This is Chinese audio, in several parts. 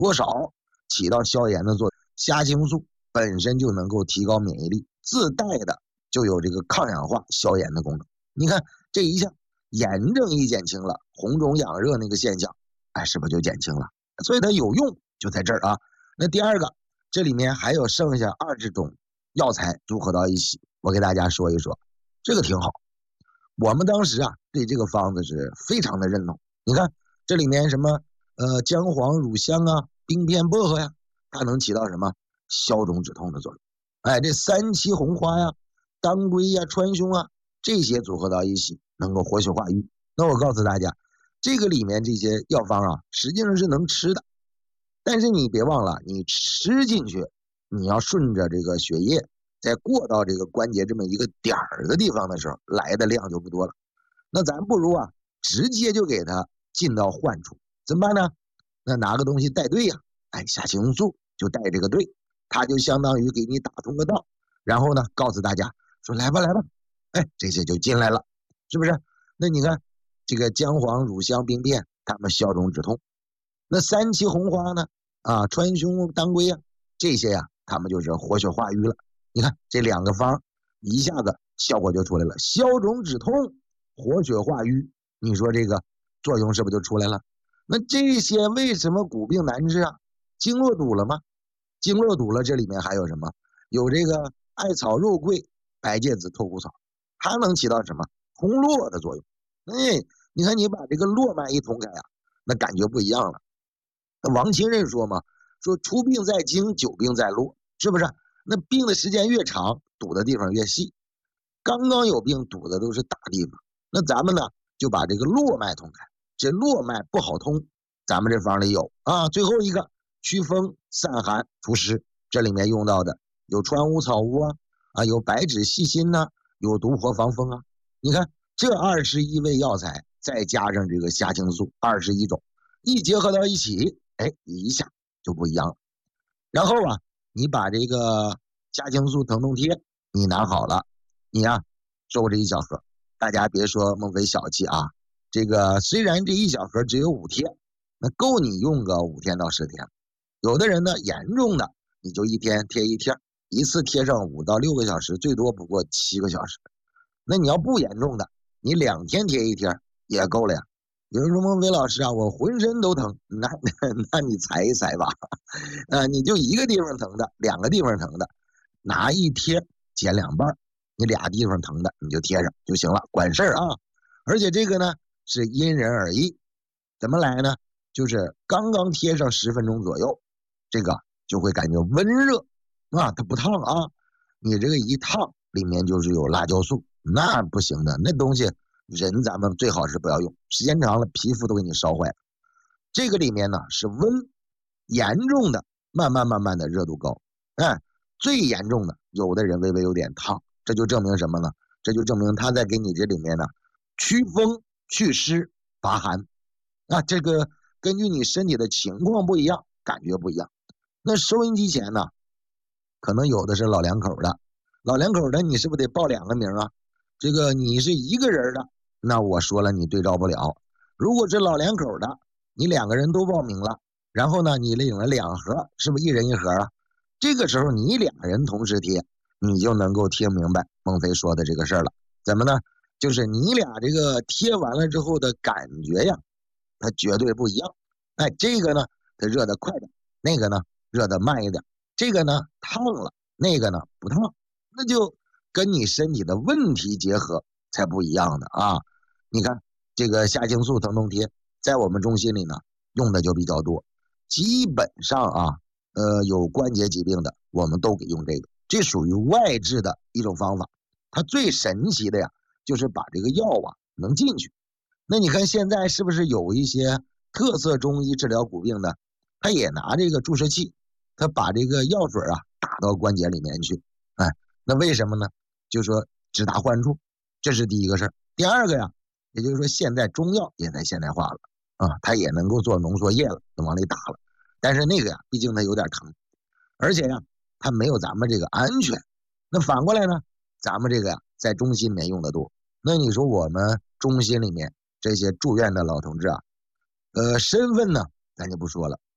多少起到消炎的作用。虾青素本身就能够提高免疫力，自带的就有这个抗氧化、消炎的功能。你看这一下，炎症一减轻了，红肿痒热那个现象，哎，是不是就减轻了？所以它有用就在这儿啊。那第二个，这里面还有剩下20种药材组合到一起，我给大家说一说，这个挺好。我们当时啊对这个方子是非常的认同。你看这里面什么姜黄、乳香啊、冰片、薄荷呀，它能起到什么消肿止痛的作用。哎，这三七红花呀、当归呀、川芎啊，这些组合到一起能够活血化瘀。那我告诉大家，这个里面这些药方啊，实际上是能吃的，但是你别忘了，你吃进去，你要顺着这个血液再过到这个关节这么一个点儿的地方的时候，来的量就不多了。那咱不如啊，直接就给它进到患处，怎么办呢？那拿个东西带队呀，哎，虾青素就带这个队，它就相当于给你打通个道，然后呢，告诉大家说来吧来吧，哎，这些就进来了，是不是？那你看这个姜黄、乳香、冰片，它们消肿止痛。那三七红花呢？啊，川芎、当归呀，这些呀，它们就是活血化瘀了。你看这两个方，一下子效果就出来了，消肿止痛、活血化瘀。你说这个作用是不是就出来了？那这些为什么骨病难治啊？经络堵了吗？经络堵了，这里面还有什么？有这个艾草、肉桂、白芥子、透骨草，它能起到什么通络的作用？哎，你看你把这个络脉一通开啊，那感觉不一样了。那王清任说嘛，说出病在经，久病在络，是不是？那病的时间越长，堵的地方越细。刚刚有病堵的都是大地方，那咱们呢就把这个络脉通开。这络脉不好通，咱们这方里有啊。最后一个祛风散寒除湿，这里面用到的有川乌、草乌啊，有白芷、细辛呐，有独活防风啊。你看这21味药材，再加上这个虾青素21种，一结合到一起，哎，一下就不一样了。然后啊，你把这个虾青素疼痛贴你拿好了，你呀收这一小盒。大家别说孟非小气啊，这个虽然这一小盒只有5天，那够你用个5天到10天。有的人呢严重的，你就1天贴1贴，一次贴上5到6个小时，最多不过7个小时。那你要不严重的，你2天贴1贴也够了呀。有人说孟非老师啊，我浑身都疼，那你裁一裁吧，你就一个地方疼的，2个地方疼的，拿一贴剪2半，你俩地方疼的你就贴上就行了，管事儿啊。而且这个呢是因人而异，怎么来呢？就是刚刚贴上10分钟左右，这个就会感觉温热啊，它不烫啊。你这个一烫，里面就是有辣椒素，那不行的，那东西人咱们最好是不要用，时间长了皮肤都给你烧坏了。这个里面呢是温，严重的慢慢的热度高，哎，最严重的有的人微微有点烫，这就证明什么呢？这就证明他在给你这里面呢祛风祛湿拔寒啊，这个根据你身体的情况不一样，感觉不一样。那收音机前呢，可能有的是老两口的，老两口的你是不是得报2个名啊？这个你是一个人的，那我说了你对照不了。如果是老两口的，你2个人都报名了，然后呢你领了2盒，是不是1人1盒啊？这个时候你2人同时贴，你就能够听明白孟非说的这个事儿了。怎么呢？就是你俩这个贴完了之后的感觉呀，它绝对不一样。哎，这个呢它热得快点，那个呢热得慢一点，这个呢烫了，那个呢不烫，那就跟你身体的问题结合才不一样的啊。你看这个虾青素疼痛贴在我们中心里呢用的就比较多，基本上啊有关节疾病的我们都给用这个，这属于外治的一种方法。它最神奇的呀就是把这个药啊能进去。那你看现在是不是有一些特色中医治疗骨病的，他也拿这个注射器，他把这个药水啊打到关节里面去。哎，那为什么呢？就说直达患处，这是第一个事儿。第二个呀，也就是说现在中药也在现代化了啊，它也能够做浓缩液了，往里打了。但是那个呀，毕竟它有点疼，而且呀，它没有咱们这个安全。那反过来呢，咱们这个呀，在中心里面用的多。那你说我们中心里面这些住院的老同志啊，身份呢，咱就不说了。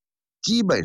基本